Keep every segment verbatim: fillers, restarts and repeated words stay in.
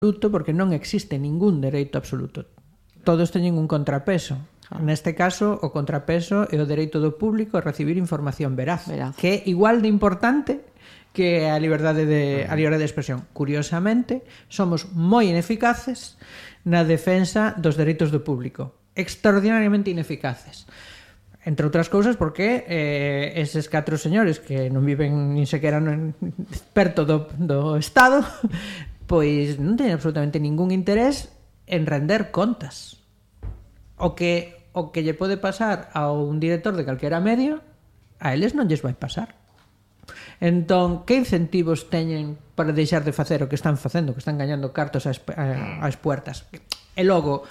absoluto porque non existe ningún dereito absoluto. Todos teñen un contrapeso. Neste caso, o contrapeso é o dereito do público a recibir información veraz, veraz. que é igual de importante que a liberdade de, a liberdade de expresión. Curiosamente, somos moi ineficaces na defensa dos dereitos do público. Extraordinariamente ineficaces. Entre outras cousas porque eh, eses catro señores que non viven nin sequera non, perto do, do Estado, pois non teñen absolutamente ningún interés en render contas. O que, o que lle pode pasar a un director de calquera medio, a eles non lles vai pasar. Entón, que incentivos teñen para deixar de facer o que están facendo, que están gañando cartos ás, ás puertas? E logo,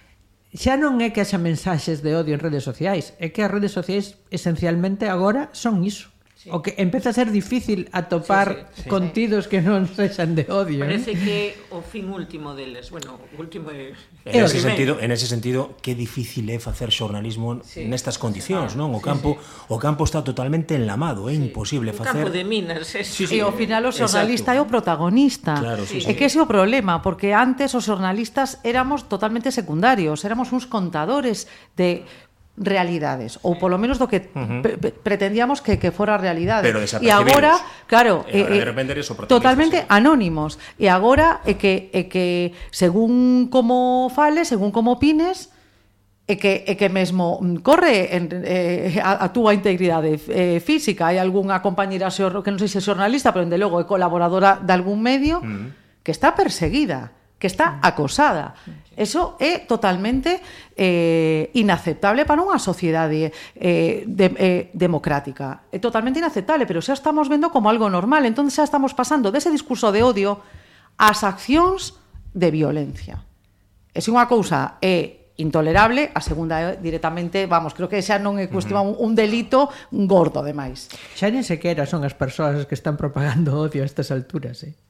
xa non é que haxa mensaxes de odio en redes sociais, é que as redes sociais esencialmente agora son iso. Sí. O que empeza a ser difícil atopar sí, sí, sí, contidos sí. que non sexan de odio. Parece ¿eh? que o fin último deles, bueno, o último é en ese sentido, en ese sentido, que difícil é facer xornalismo sí. nestas condicións, non? O campo, sí, sí. o campo está totalmente enlamado, é sí. imposible facer. Un campo de minas, sí, sí, sí. E ao final o xornalista Exacto. é o protagonista. Claro, sí, sí. É que ese é o problema, porque antes os xornalistas éramos totalmente secundarios, éramos uns contadores de realidades, ou polo menos do que uh-huh. pre- pretendíamos que, que fora realidade. E agora, claro, e agora, eh, de repente eres o totalmente sí. anónimos. E agora é que é que según como fales, según como opines, é que é que mesmo corre en, eh, a, a túa integridade eh, física. Hai algunha compañera xor, que non sei se é xornalista, pero dende logo é colaboradora de algún medio uh-huh. que está perseguida, que está acosada. Eso é totalmente eh, inaceptable para unha sociedade eh, de, eh, democrática. É totalmente inaceptable, pero xa estamos vendo como algo normal. Entón xa estamos pasando dese discurso de odio ás accións de violencia. E se unha cousa é intolerable, a segunda é directamente, vamos, creo que xa non é cuestión uh-huh. un delito gordo, ademais. Xa nin sequera son as persoas que están propagando odio a estas alturas, eh?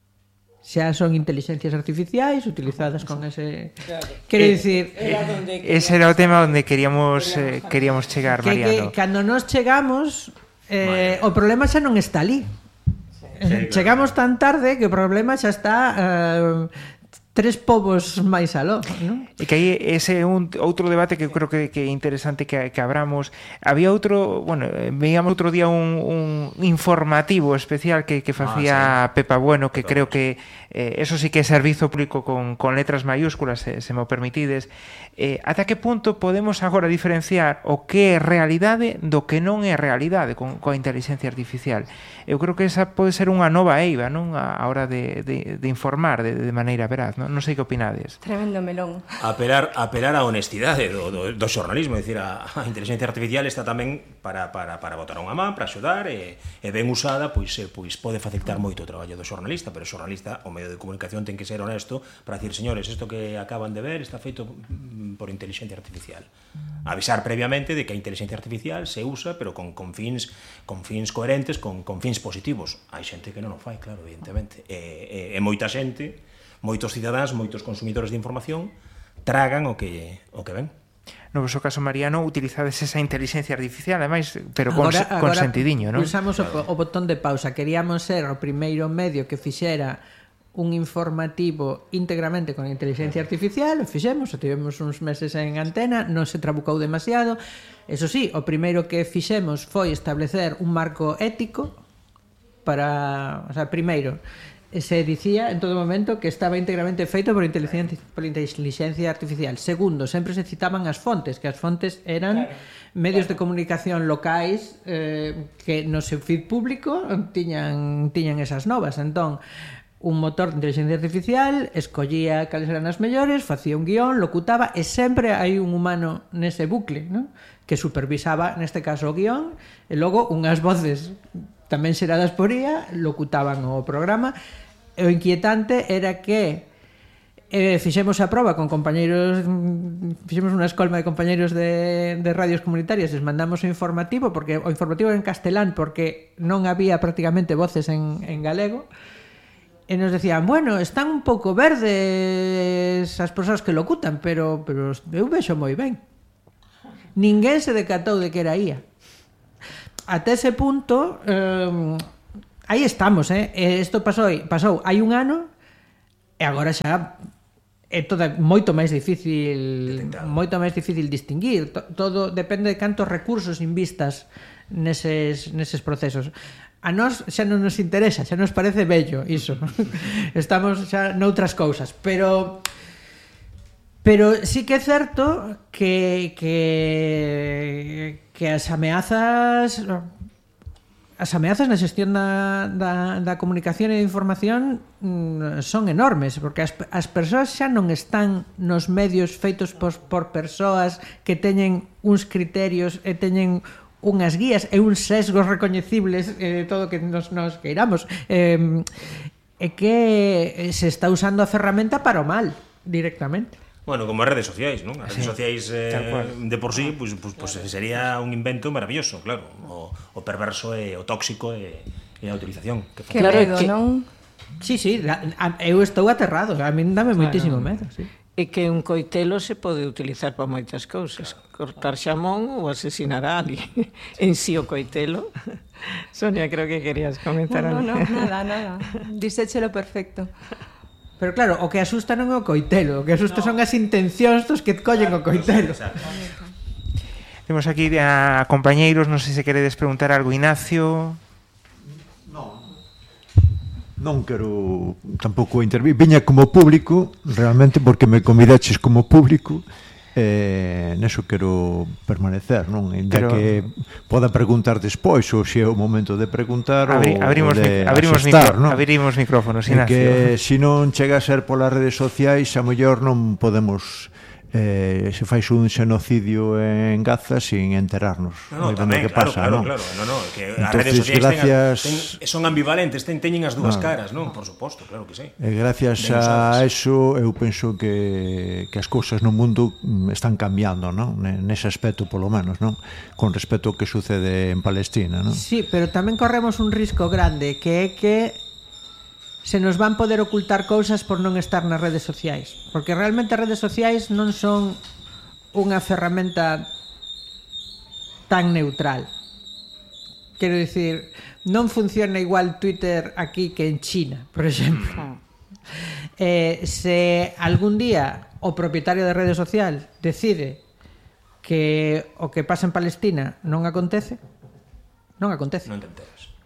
Xa son inteligencias artificiais utilizadas con ese... Claro. Quero eh, dicir... Eh, ese era o tema onde queríamos eh, queríamos chegar, que, Mariano. Que cando nos chegamos, eh, o problema xa non está ali. Sí, claro. Chegamos tan tarde que o problema xa está... Eh, tres povos máis aló, non? E que aí ese é un outro debate que eu creo que, que é interesante que, que abramos. Había outro, bueno, veíamos outro día un, un informativo especial que, que facía ah, sí. Pepa Bueno, que Pepa creo que eh, eso sí que é servizo público con, con letras maiúsculas, se, se me o permitides. Eh, ata que punto podemos agora diferenciar o que é realidade do que non é realidade con, coa inteligencia artificial? Eu creo que esa pode ser unha nova eiva, non? A hora de, de, de informar de, de maneira veraz, non? Non sei que opinades. Tremendo melón. Apelar, apelar á honestidade do, do, do xornalismo, é dicir, a, a inteligencia artificial está tamén para, para, para botar unha man, para axudar, e, e ben usada, pois, pois pode facilitar moito o traballo do xornalista, pero o xornalista, o medio de comunicación, ten que ser honesto para dicir, señores, isto que acaban de ver está feito por inteligencia artificial. Avisar previamente de que a inteligencia artificial se usa, pero con, con fins con fins coherentes, con, con fins positivos. Hai xente que non o fai, claro, evidentemente. E, e, e moita xente, moitos cidadáns, moitos consumidores de información tragan o que o que ven. No vosso caso, Mariano, utilizades esa inteligencia artificial, ademais, pero con, agora, con agora sentidiño, non? Pulsamos claro. o, o botón de pausa. Queríamos ser o primeiro medio que fixera un informativo íntegramente con inteligencia artificial, o fixemos, o tivemos uns meses en antena, non se trabucou demasiado. Eso sí, o primeiro que fixemos foi establecer un marco ético para, o sea, primeiro, se dicía en todo momento que estaba íntegramente feito por inteligencia, por inteligencia artificial. Segundo, sempre se citaban as fontes, que as fontes eran claro, medios claro. de comunicación locais eh, que no seu feed público tiñan, tiñan esas novas. Entón, un motor de inteligencia artificial escollía cales eran as mellores, facía un guión, locutaba, e sempre hai un humano nese bucle, ¿no? Que supervisaba, neste caso, o guión, e logo unhas voces tamén xeradas por I A locutaban o programa. E o inquietante era que eh, fixemos a proba con compañeiros, fixemos unha escolma de compañeiros de, de radios comunitarias, les mandamos o informativo, porque o informativo era en castelán, porque non había prácticamente voces en, en galego. E nos decían, bueno, están un pouco verdes as persoas que locutan, pero, pero eu vexo moi ben. Ninguén se decatou de que era I A. Até ese punto, eh, aí estamos, eh? Isto pasou, pasou hai un ano, e agora xa é toda moito máis difícil Detectado. moito máis difícil distinguir. To- todo depende de cantos recursos invistas neses, neses procesos. A nós xa non nos interesa, xa nos parece bello iso. Estamos xa noutras cousas, pero pero sí que é certo que que que as ameazas as ameazas na xestión da, da, da comunicación e da información mm, son enormes, porque as, as persoas xa non están nos medios feitos por, por persoas que teñen uns criterios e teñen unhas guías e uns sesgos recoñecibles eh, todo o que nos, nos queiramos eh, é que se está usando a ferramenta para o mal directamente. Bueno, como as redes sociais, non? As redes Sí, sociais eh, tal cual. de por sí, pues, pues, pues sería un invento maravilloso, claro. O, o perverso e o tóxico e, e a utilización. Que Que Claro, medo, que- non? Sí, sí, la, a, eu estou aterrado, a min dame moitísimo medo, sí. E que un coitelo se pode utilizar para moitas cousas. Cortar xamón ou asesinar a alguén. En si o coitelo. Sonia, creo que querías comentar No, no, algo. no, nada, nada. Diséchelo perfecto. Pero claro, o que asusta non é o coitelo, o que asusta son as intencións dos que collen o coitelo. Temos aquí a compañeiros, non sei se queredes preguntar algo, Ignacio. Non quero tampouco intervir. Viña como público, realmente, porque me convidaches como público, eh, neso quero permanecer, non? Ainda Pero- que poda preguntar despois, ou se é o momento de preguntar Abri, ou, abrimos, ou de mic- abrimos, asestar, micro, non? abrimos micrófonos, E Ignacio. que se non chega a ser polas redes sociais, a mellor non podemos eh, se fais un xenocidio en Gaza sin enterarnos No, no, moi ben tamén, do que claro, pasa, claro, non? claro. No, no, que as Entonces, redes sociais gracias- ten, ten, son ambivalentes, ten, teñen as dúas caras, non? Por suposto, claro que sí. E gracias Ben a usadas. eso eu penso que, que as cousas no mundo mm, están cambiando, non? Ne- Nese aspecto polo menos, non? Con respecto ao que sucede en Palestina, non? Sí, pero tamén corremos un risco grande, que é que se nos van poder ocultar cousas por non estar nas redes sociais. Porque realmente as redes sociais non son unha ferramenta tan neutral. Quero dicir, non funciona igual Twitter aquí que en China, por exemplo. Eh, se algún día o propietario de rede social decide que o que pasa en Palestina non acontece, non acontece. Non te enteras.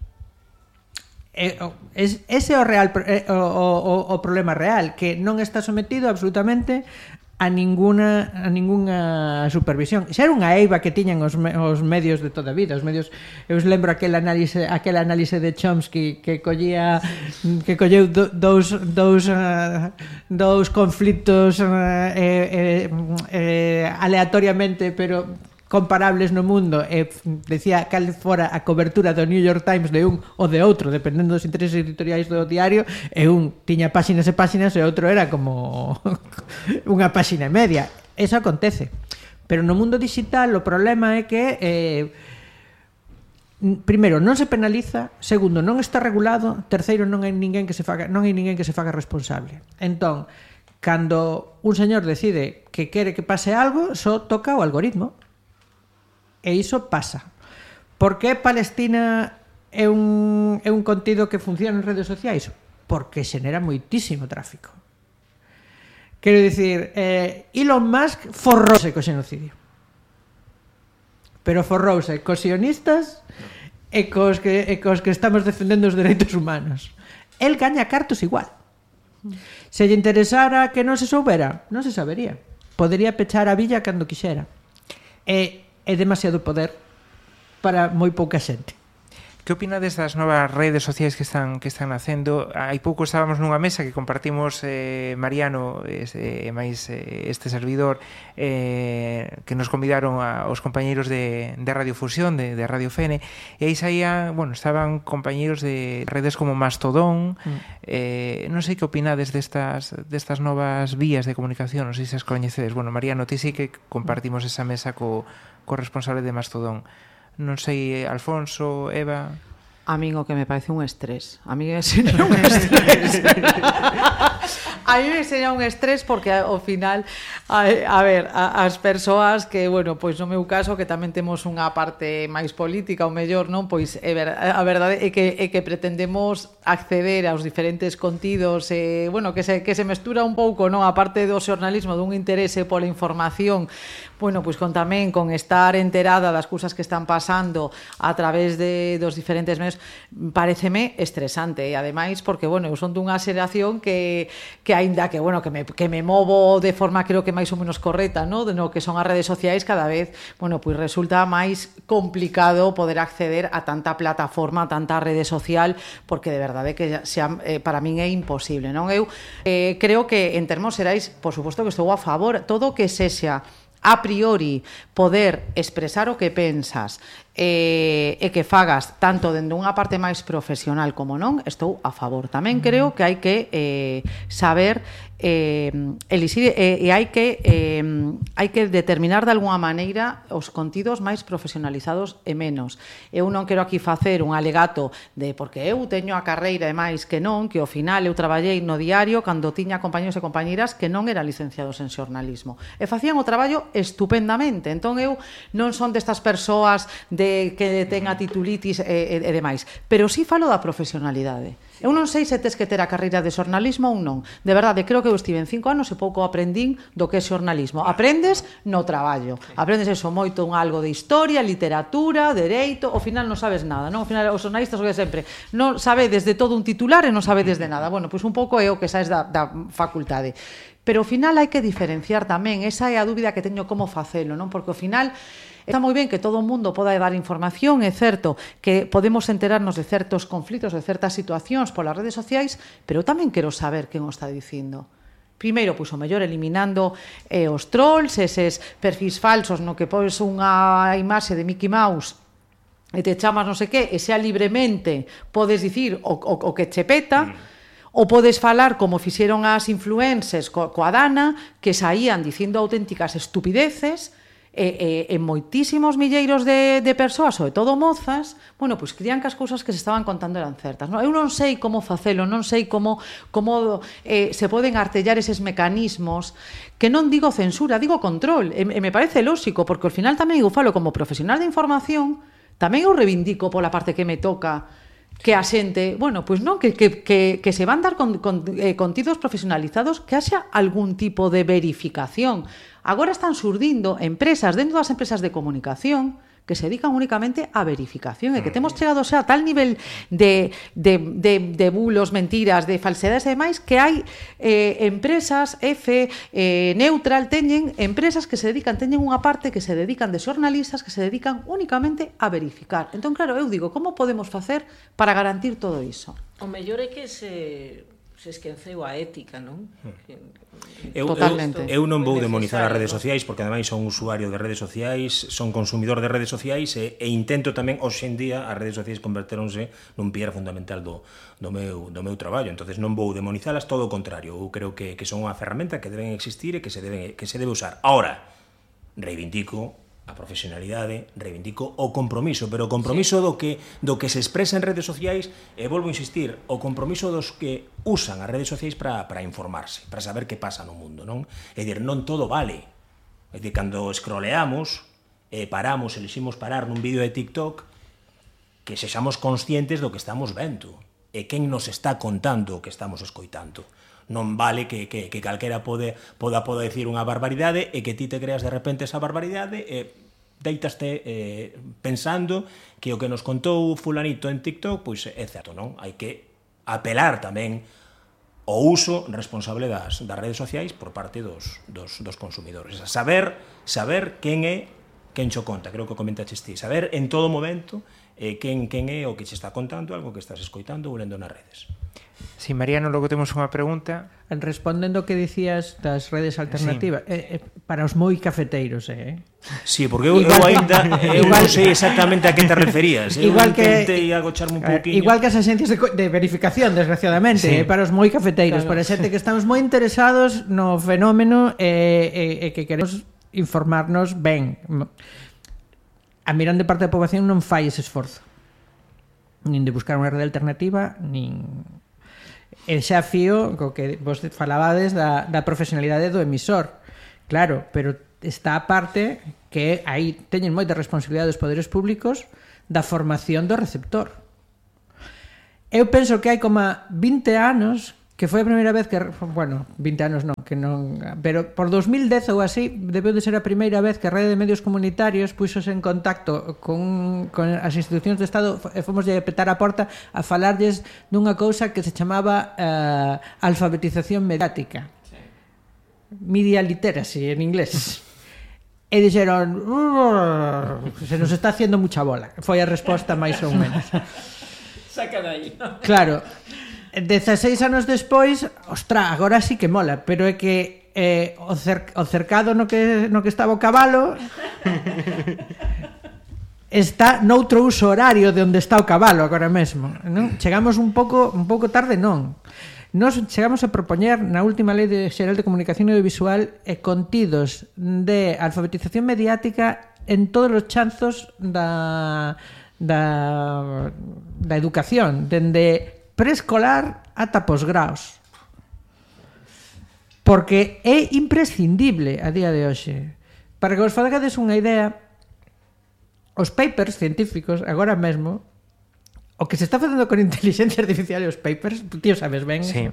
Eh, o- es, ese é o real pro- eh, o, o, o problema real, que non está sometido absolutamente a ninguna a ninguna supervisión. Xa era unha eiva que tiñan os, me, os medios de toda a vida, os medios. Eu os lembro aquel análise, aquel análise de Chomsky que collía que colleu do, dous dous uh, dous conflitos uh, eh, eh, eh, aleatoriamente, pero comparables no mundo, e decía cal fora a cobertura do New York Times de un ou de outro, dependendo dos intereses editoriais do diario, e un tiña páxinas e páxinas e outro era como unha páxina e media. Eso acontece. Pero no mundo digital o problema é que eh, primeiro, non se penaliza, segundo, non está regulado, terceiro, non hai ninguén que se faga, non hai ninguén que se faga responsable. Entón, cando un señor decide que quere que pase algo, só toca o algoritmo. E iso pasa. Por que Palestina é un, é un contido que funciona en redes sociais? Porque xenera moitísimo tráfico. Quero dicir, eh, Elon Musk forrouse co xenocidio. Pero forrouse cos sionistas e cos que, e cos que estamos defendendo os dereitos humanos. El gaña cartos igual. Se lle interesara que non se soubera, non se sabería. Podería pechar a villa cando quixera. E é demasiado poder para moi pouca xente. Que opinades das novas redes sociais que están que están nacendo? Hai pouco estábamos nunha mesa que compartimos eh, Mariano e eh, máis eh, este servidor eh, que nos convidaron a, os compañeiros de, de Radio Fusión, de, de Radio Fene, e aí saía, bueno, estaban compañeiros de redes como Mastodon. Mm. eh, non sei que opinades destas, destas novas vías de comunicación, non sei se as coñecedes. Bueno, Mariano, ti sí que compartimos esa mesa co, co responsable de Mastodon. Non sei, Alfonso, Eva... A min o que me parece un estrés. A mí é un estrés. A mí me sería un estrés porque ao final a, a ver, a, as persoas que, bueno, pois no meu caso que tamén temos unha parte máis política ou mellor, non? Pois é ver, a verdade é que é que pretendemos acceder aos diferentes contidos, eh, bueno, que se, que se mestura un pouco, non, a parte do xornalismo, dun interese pola información, bueno, pois con tamén con estar enterada das cousas que están pasando a través de dos diferentes medios, pareceme estresante, e ademais porque, bueno, eu son dunha xeración que que aínda que, bueno, que me que me movo de forma creo que máis ou menos correcta, no, de no que son as redes sociais, cada vez, bueno, pois resulta máis complicado poder acceder a tanta plataforma, a tanta rede social, porque de verdade que xa, eh, para min é imposible, non? Eu eh, creo que en termos xerais, por suposto que estou a favor, todo o que sexa a priori poder expresar o que pensas e, e que fagas tanto dende unha parte máis profesional como non, estou a favor. Tamén creo que hai que eh, saber eh, elixir e, e hai que eh, hai que determinar de alguna maneira os contidos máis profesionalizados e menos. Eu non quero aquí facer un alegato de porque eu teño a carreira e máis que non, que ao final eu traballei no diario cando tiña compañeros e compañeiras que non eran licenciados en xornalismo e facían o traballo estupendamente. Entón eu non son destas persoas de que ten a titulitis e, e, e demais, pero sí falo da profesionalidade. Eu non sei se tes que ter a carreira de xornalismo ou non. De verdade, creo que eu estive en cinco anos e pouco aprendín do que é xornalismo. Aprendes no traballo. Aprendes eso moito, un algo de historia, literatura, dereito, ao final non sabes nada, non? Ao final os xornalistas o que sempre non sabedes de todo un titular e non sabedes de nada. Bueno, pois un pouco é o que sabes da, da facultade. Pero ao final hai que diferenciar tamén, esa é a dúbida que teño como facelo, non? Porque ao final está moi ben que todo o mundo poda dar información, é certo que podemos enterarnos de certos conflitos, de certas situacións polas redes sociais, pero eu tamén quero saber quen o está dicindo. Primeiro, pois, o mellor eliminando eh, os trolls, eses perfis falsos no que pois unha imaxe de Mickey Mouse e te chamas non sei que, e xa libremente podes dicir o, o, o que che peta, mm. ou podes falar como fixeron as influencers co, coa Dana, que saían dicindo auténticas estupideces, e, e, e moitísimos milleiros de, de persoas, sobre todo mozas, bueno, pois crían que as cousas que se estaban contando eran certas. Non? Eu non sei como facelo, non sei como, como eh, se poden artellar eses mecanismos, que non digo censura, digo control, e, e me parece lóxico, porque ao final tamén eu falo como profesional de información, tamén eu reivindico pola parte que me toca que a xente, bueno, pois non, que, que, que, que se van dar con, con eh, contidos profesionalizados, que haxa algún tipo de verificación. Agora están surdindo empresas dentro das empresas de comunicación que se dedican únicamente a verificación e que temos chegado xa a tal nivel de, de, de, de bulos, mentiras, de falsedades e demais, que hai eh, empresas F, eh, Neutral, teñen empresas que se dedican, teñen unha parte que se dedican de xornalistas que se dedican únicamente a verificar. Entón, claro, eu digo, como podemos facer para garantir todo iso? O mellor é que se... se esqueceu a ética, non? Eu, Totalmente. Eu, eu non vou demonizar as redes sociais, porque ademais son usuario de redes sociais, son consumidor de redes sociais e, e intento tamén, hoxe en día, as redes sociais converteronse nun pilar fundamental do, do, meu, do meu traballo. Entonces non vou demonizalas, todo o contrario. Eu creo que, que son unha ferramenta que deben existir e que se, deben, que se debe usar. Ahora, reivindico a profesionalidade, reivindico o compromiso, pero o compromiso sí. do que do que se expresa en redes sociais, e volvo a insistir, o compromiso dos que usan as redes sociais para para informarse, para saber que pasa no mundo, non? É dicir, non todo vale. É dicir, cando scrolleamos, e paramos, eliximos parar nun vídeo de TikTok, que sexamos conscientes do que estamos vendo, e quen nos está contando o que estamos escoitando. Non vale que, que, que calquera pode, poda, poda decir unha barbaridade e que ti te creas de repente esa barbaridade e deitaste eh, pensando que o que nos contou fulanito en TikTok pois é certo, non? Hai que apelar tamén o uso responsable das, das redes sociais por parte dos, dos, dos consumidores. Saber, saber quen é quen xo conta, creo que comentaches ti. Saber en todo momento eh, quen, quen é o que che está contando algo que estás escoitando ou lendo nas redes. Si, sí, Mariano, logo temos unha pregunta. Respondendo o que dicías das redes alternativas, sí. eh, eh, para os moi cafeteiros, eh? Sí, porque eu, igual, eu ainda eu igual, non sei exactamente a que te referías. Eu igual que intentei agocharme un pouquinho. Igual que as agencias de, de verificación, desgraciadamente, sí. eh, para os moi cafeteiros, claro. Para xente que estamos moi interesados no fenómeno e eh, eh, que queremos informarnos ben. A mirande parte da poboación non fai ese esforzo. Nin de buscar unha rede alternativa, nin... E xa fío co que vos falabades da, da profesionalidade do emisor. Claro, pero está a parte que aí teñen moita responsabilidade os poderes públicos da formación do receptor. eu penso que hai como vinte anos que foi a primeira vez que, bueno, vinte anos non, que non, pero por dos mil dez ou así, debeu de ser a primeira vez que a rede de medios comunitarios puxose en contacto con, con as institucións do Estado e fomos a petar a porta a falarlles dunha cousa que se chamaba uh, alfabetización mediática. Media literacy en inglés. E dixeron, se nos está haciendo mucha bola. Foi a resposta máis ou menos. Saca de aí. Claro. dezasseis anos despois, ostra, agora sí que mola, pero é que eh, o, cer o cercado no que, no que estaba o cabalo está noutro uso horario de onde está o cabalo agora mesmo, non? Chegamos un pouco un pouco tarde, non. Nos chegamos a propoñer na última Lei de Xeral de Comunicación Audiovisual e contidos de alfabetización mediática en todos os chanzos da, da, da educación, dende preescolar ata posgraos. Porque é imprescindible a día de hoxe. Para que vos fagades unha idea, os papers científicos, agora mesmo, o que se está facendo con inteligencia artificial e os papers, tío, sabes ben, sí.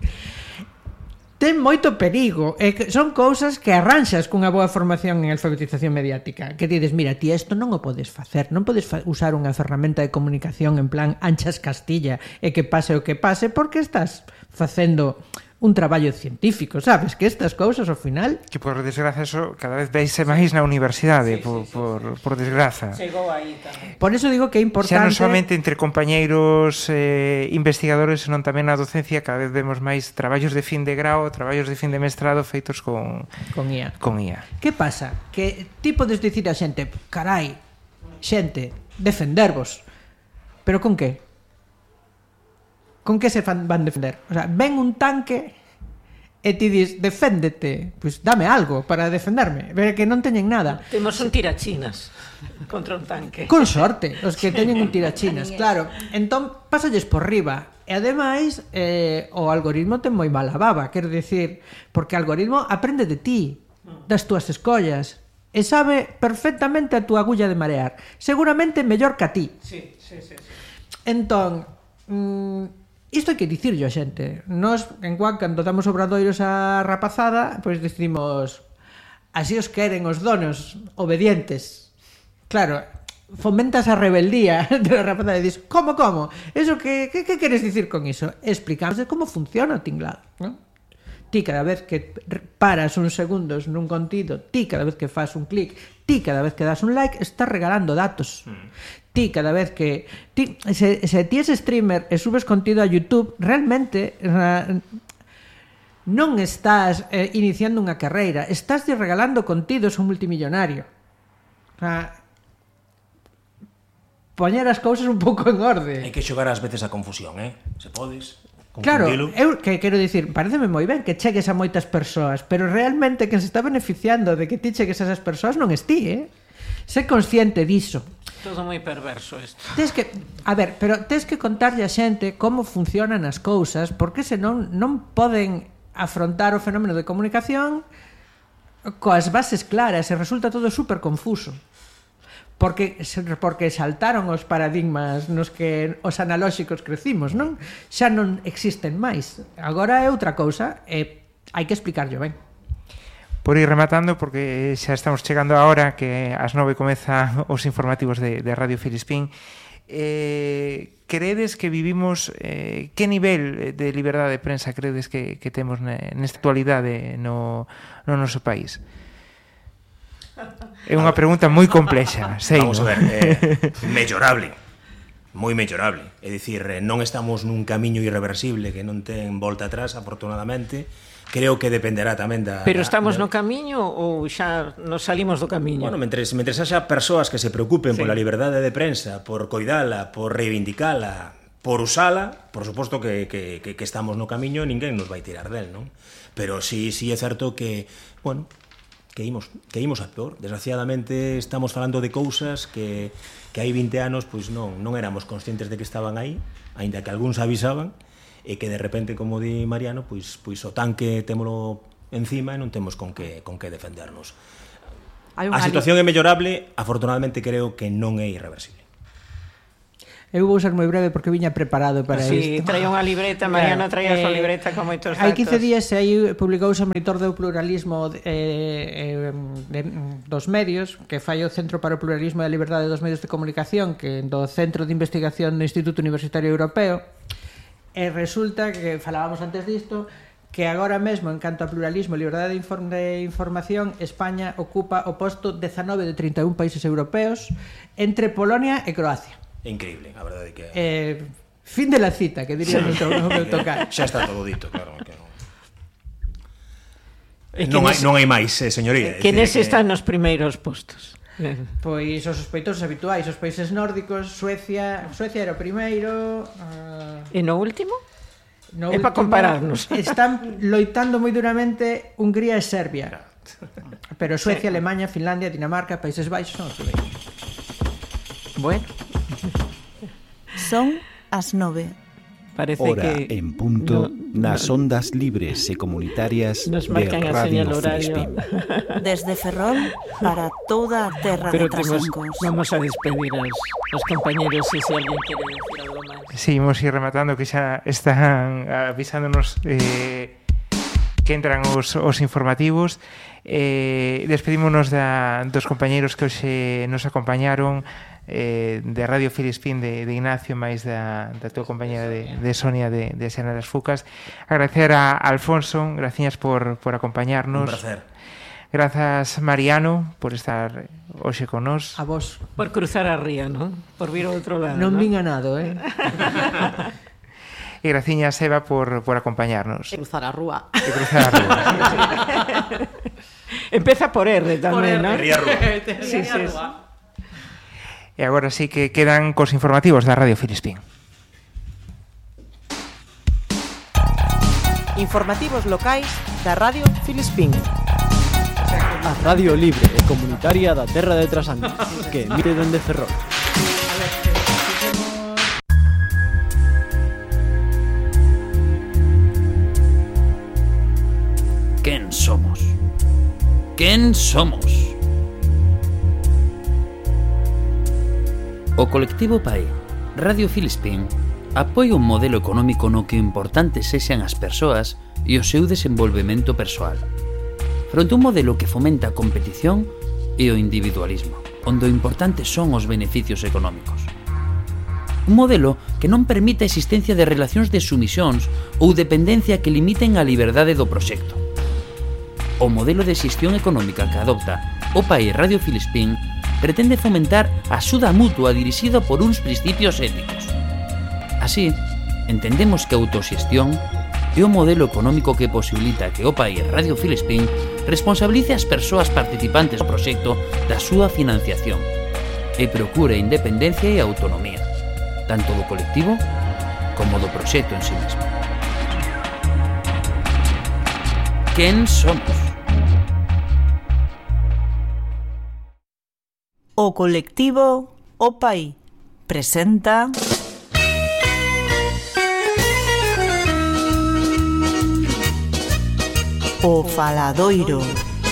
Ten moito perigo, e que son cousas que arranxas cunha boa formación en alfabetización mediática, que dices, mira, ti isto non o podes facer, non podes fa usar unha ferramenta de comunicación en plan anchas Castilla e que pase o que pase, porque estás facendo un traballo científico, sabes? Que estas cousas, ao final... Que por desgraza eso cada vez veise máis na universidade, sí, por, sí, sí, por, por desgraza. Chegou aí tamén. Por eso digo que é importante... Xa non somente entre compañeiros eh, investigadores, senón tamén na docencia, cada vez vemos máis traballos de fin de grao, traballos de fin de mestrado feitos con... Con I A. Con I A. Que pasa? Que ti podes dicir a xente, carai, xente, defendervos. Pero con que? Con que se fan, van defender? O sea, ven un tanque e ti dis, deféndete, pois pues dame algo para defenderme, pero que non teñen nada. Temos un tirachinas contra un tanque. Con sorte, os que teñen un tirachinas, claro. Entón, pásalles por riba. E ademais, eh, o algoritmo ten moi mala baba, quero dicir, porque o algoritmo aprende de ti, das túas escollas, e sabe perfectamente a túa agulla de marear. Seguramente mellor que a ti. Sí, sí, sí, sí. Entón, mmm, isto hai que dicirlo a xente. Nos, en Cuac, cando damos obradoiros a rapazada, pois decimos, así os queren os donos obedientes. Claro, fomentas a rebeldía de la rapazada e dis, como, como? Eso que, que, que queres dicir con iso? Explicamos como funciona o tinglado, non? Ti cada vez que paras uns segundos nun contido, ti cada vez que fas un clic, ti cada vez que das un like, estás regalando datos. Mm. Ti cada vez que ti, se, se ti es streamer e subes contido a YouTube, realmente uh, non estás eh, iniciando unha carreira, estás regalando contidos a un multimillonario. Uh, poñer as cousas un pouco en orde. Hai que xogar ás veces a confusión, eh? Se podes. Claro, eu que quero dicir, pareceme moi ben que chegues a moitas persoas, pero realmente quen se está beneficiando de que ti chegues a esas persoas non es ti, eh? Sé consciente diso. Todo moi perverso isto. Tes que, a ver, pero tes que contarlle a xente como funcionan as cousas, porque senón non poden afrontar o fenómeno de comunicación coas bases claras e resulta todo super confuso. Porque porque saltaron os paradigmas nos que os analóxicos crecimos, non? Xa non existen máis. Agora é outra cousa e hai que explicarlo ben. Por ir rematando, porque xa estamos chegando a hora que ás nove comeza os informativos de, de Radio Filispín, eh, credes que vivimos, eh, que nivel de liberdade de prensa credes que, que temos nesta actualidade no, no noso país? É unha pregunta moi complexa, sei. Vamos a ver, eh, mellorable, moi mellorable. É dicir, non estamos nun camiño irreversible que non ten volta atrás, afortunadamente. Creo que dependerá tamén da... Pero estamos da, no camiño ou xa nos salimos do camiño? Bueno, mentres, mentres haxa persoas que se preocupen sí. pola liberdade de prensa, por coidala, por reivindicala, por usala, por suposto que, que, que, que estamos no camiño, ninguén nos vai tirar del, non? Pero sí, sí é certo que, bueno, que imos, que imos a peor. Desgraciadamente estamos falando de cousas que, que hai vinte anos pois non, non éramos conscientes de que estaban aí, aínda que algúns avisaban, e que de repente, como di Mariano, pois, pois o tanque témolo encima e non temos con que, con que defendernos. A situación é mellorable, afortunadamente creo que non é irreversible. Eu vou ser moi breve porque viña preparado para isto. Si, traía unha libreta, Mariana traía a súa libreta con moitos datos. Hai quince días aí publicouse o monitor do pluralismo eh, eh, de, dos medios, que fai o Centro para o Pluralismo e a Liberdade dos Medios de Comunicación, que do Centro de Investigación do Instituto Universitario Europeo, e resulta que falábamos antes disto, que agora mesmo, en canto a pluralismo e liberdade de, inform de información, España ocupa o posto dezanove de trinta e un países europeos entre Polonia e Croacia. Increíble, a verdade que... Eh, fin de la cita, que diría sí. o meu tocar. Xa está todo dito, claro. Que non, non, hai, non hai máis, eh, señoría. Que nese que... están nos primeiros postos. Pois os sospeitosos habituais, os países nórdicos, Suecia, Suecia era o primeiro. Uh... E no último? No é para compararnos. Están loitando moi duramente Hungría e Serbia. Pero Suecia, sí. Alemania, Finlandia, Dinamarca, Países Baixos son os primeiros. Bueno. Son as nove. Parece Hora que en punto no, nas no, ondas libres e comunitarias nos de Radio Filispín. Desde Ferrol para toda a terra Pero de temos, Trasancos. vamos a despedir aos, aos compañeros e se alguén quere decir algo máis. Seguimos ir rematando, que xa están avisándonos eh, que entran os, os informativos. Eh, despedímonos da, dos compañeros que hoxe nos acompañaron, eh, de Radio Filispín de, de Ignacio, máis da, da tua compañera de, de Sonia de, de Xena das Fucas. Agradecer a Alfonso, gracias por, por acompañarnos. Un placer. Grazas, Mariano, por estar hoxe con nós. A vos. Por cruzar a ría, non? Por vir ao outro lado. Non ¿no? vin a nado, eh? E graciñas, Eva, por, por acompañarnos. E cruzar a rúa. E cruzar a rúa. Empeza por R tamén, non? Ría Rúa. Sí, sí, sí. E agora sí que quedan cos informativos da Radio Filispín. Informativos locais da Radio Filispín. A radio libre e comunitaria da terra de Trasancos, que emite dende Ferrol. Quen somos? Quen somos? O colectivo P A E, Radio Filispín, apoia un modelo económico no que o importante sexan as persoas e o seu desenvolvemento persoal, fronte a un modelo que fomenta a competición e o individualismo, onde o importante son os beneficios económicos. Un modelo que non permite a existencia de relacións de sumisións ou dependencia que limiten a liberdade do proxecto. O modelo de xestión económica que adopta o P A E Radio Filispín pretende fomentar a axuda mutua dirixida por uns principios éticos. Así, entendemos que a autoxestión é o modelo económico que posibilita que o P A E Radio Filispín responsabilice as persoas participantes do proxecto da súa financiación e procure independencia e autonomía, tanto do colectivo como do proxecto en sí mesmo. Quen somos? O colectivo O P A E presenta O Faladoiro.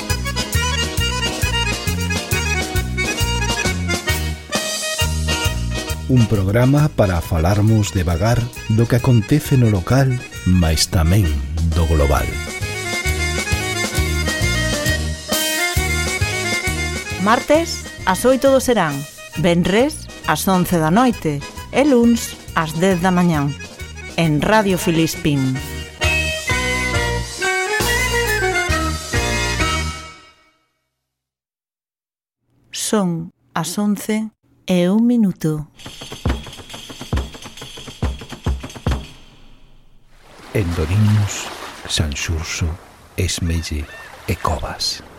Un programa para falarmos devagar do que acontece no local, mais tamén do global. Martes, as oito do serán. Venres, ás once da noite. E luns, ás dez da mañán. En Radio Filispín. Son as once e un minuto. En Doriños, Sanxurso, Esmelle e Covas.